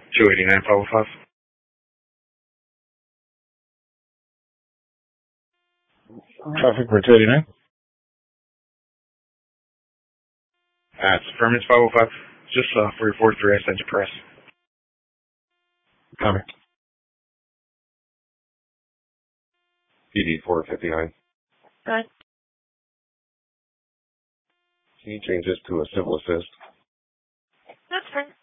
289 505. Traffic for 289. That's affirmative 505. Just for your 43, I sent you press. Copy. PD 459. Good. Can you change this to a civil assist? That's fine.